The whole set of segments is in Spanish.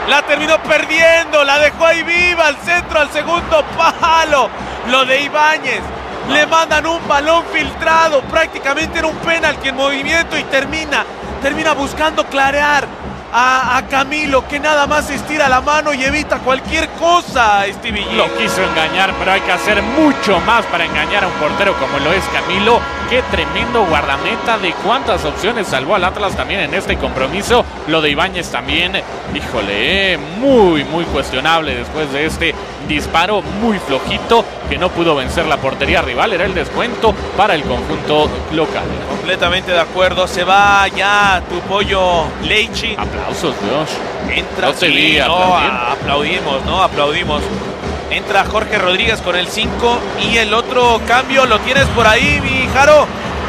La terminó perdiendo, la dejó ahí viva, al centro, al segundo palo. Lo de Ibáñez. Le mandan un balón filtrado, prácticamente era un penalti en movimiento y termina buscando clarear a Camilo, que nada más estira la mano y evita cualquier cosa, Stevie G. Lo quiso engañar, pero hay que hacer mucho más para engañar a un portero como lo es Camilo. Qué tremendo guardameta, de cuántas opciones salvó al Atlas también en este compromiso. Lo de Ibáñez también, híjole, muy cuestionable después de este disparo muy flojito que no pudo vencer la portería rival. Era el descuento para el conjunto local. Completamente de acuerdo. Se va ya tu pollo Leichi. Aplausos, Dios. Entra, no te vi aplaudimos. Entra Jorge Rodríguez con el 5 y el otro cambio lo tienes por ahí, mi Jaro.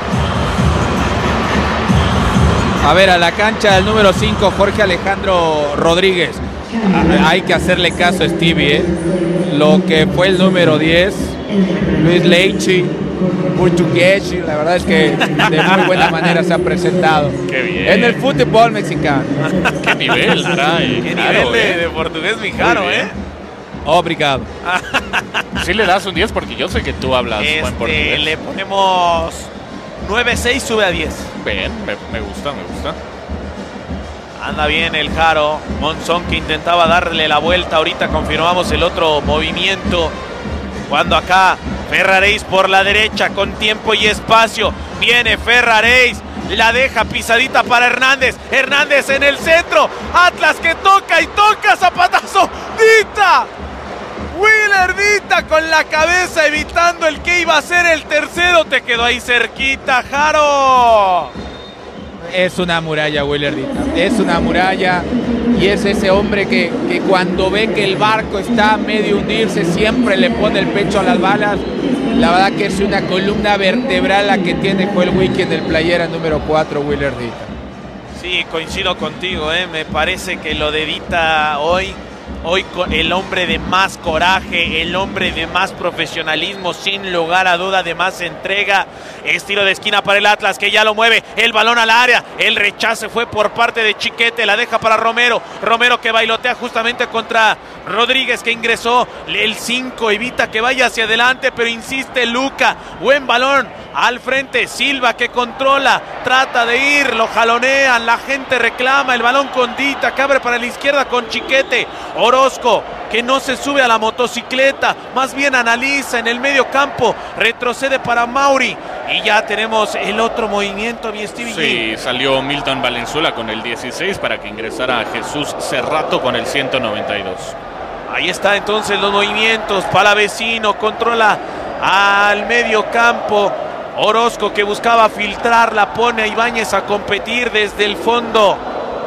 A ver, a la cancha el número 5, Jorge Alejandro Rodríguez. Hay que hacerle caso a Stevie, Lo que fue el número 10, Luis Leichi, portugués, la verdad es que de muy buena manera se ha presentado. Qué bien. En el fútbol mexicano. Qué nivel trae. Qué nivel de portugués, mi Jaro, Obrigado. Sí le das un 10 porque yo sé que tú hablas buen portugués. Le ponemos 9-6, sube a 10. Bien, me gusta. Anda bien el Jaro. Monzón que intentaba darle la vuelta. Ahorita confirmamos el otro movimiento. Cuando acá Ferraréis por la derecha con tiempo y espacio. Viene Ferraréis. La deja pisadita para Hernández. Hernández en el centro. Atlas que toca y toca. Zapatazo. Dita. Willer Dita con la cabeza evitando el que iba a ser el tercero. Te quedó ahí cerquita, Jaro. Es una muralla, Willer Dita. Es una muralla. Y es ese hombre que cuando ve que el barco está a medio hundirse, siempre le pone el pecho a las balas. La verdad que es una columna vertebral la que tiene Joel Wiki en el playera número 4, Willer Dita. Sí, coincido contigo, Me parece que lo de Dita hoy el hombre de más coraje, el hombre de más profesionalismo, sin lugar a duda, de más entrega. Estilo de esquina para el Atlas, que ya lo mueve, el balón al área, el rechace fue por parte de Chiquete, la deja para Romero que bailotea justamente contra Rodríguez, que ingresó, el 5 evita que vaya hacia adelante, pero insiste Luca, buen balón al frente, Silva que controla, trata de ir, lo jalonean, la gente reclama, el balón con Dita, que abre para la izquierda con Chiquete, Orozco, que no se sube a la motocicleta, más bien analiza en el medio campo, retrocede para Mauri, y ya tenemos el otro movimiento, mi Stevie. Sí, salió Milton Valenzuela con el 16 para que ingresara Jesús Cerrato con el 192. Ahí está entonces los movimientos, Palavecino controla al medio campo, Orozco que buscaba filtrarla, pone a Ibáñez a competir desde el fondo.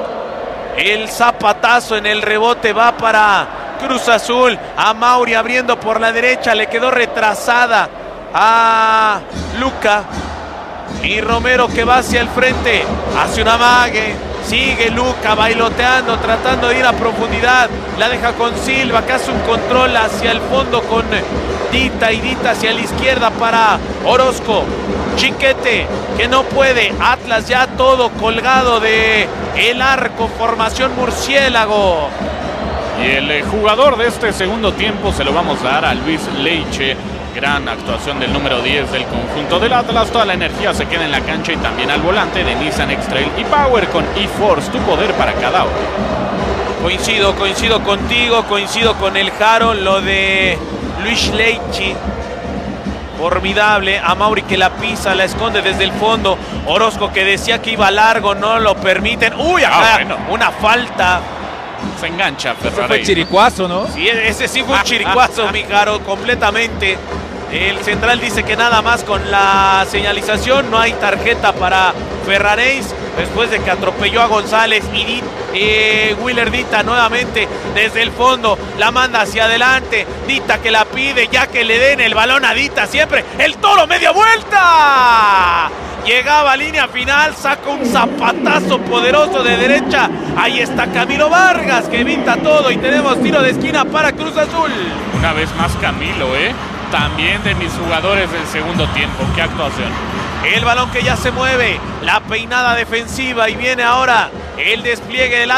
El zapatazo en el rebote va para Cruz Azul. A Mauri abriendo por la derecha, le quedó retrasada a Luca. Y Romero que va hacia el frente, hace un amague. Sigue Luca bailoteando, tratando de ir a profundidad. La deja con Silva, que hace un control hacia el fondo con Dita, y Dita hacia la izquierda para Orozco. Chiquete que no puede. Atlas ya todo colgado de el arco, formación murciélago. Y el jugador de este segundo tiempo se lo vamos a dar a Luis Leiche. Gran actuación del número 10 del conjunto del Atlas. Toda la energía se queda en la cancha y también al volante de Nissan X-Trail y Power con eForce, tu poder para cada hora. Coincido contigo, coincido con el Jaro. Lo de Luis Leichi, formidable. A Mauri que la pisa, la esconde desde el fondo. Orozco que decía que iba largo, no lo permiten. Uy, acá una falta. Se engancha Ferraréis. Ese fue chiricuazo, ¿no? Sí, ese sí fue un chiricuazo, mi Jaro, completamente. El central dice que nada más con la señalización, no hay tarjeta para Ferraréis, después de que atropelló a González. Y Willer Dita nuevamente desde el fondo, la manda hacia adelante. Dita que la pide, ya que le den el balón a Dita siempre. El Toro, media vuelta. Llegaba a línea final, saca un zapatazo poderoso de derecha. Ahí está Camilo Vargas que evita todo y tenemos tiro de esquina para Cruz Azul. Una vez más Camilo, también de mis jugadores del segundo tiempo. ¡Qué actuación! El balón que ya se mueve, la peinada defensiva y viene ahora el despliegue del